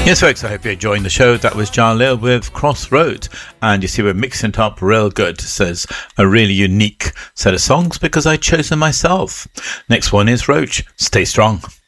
Yes, folks, I hope you're enjoying the show. That was John Lear with Crossroads. And you see, we're mixing it up real good. Says a really unique set of songs because I chose them myself. Next one is Roach. Stay strong.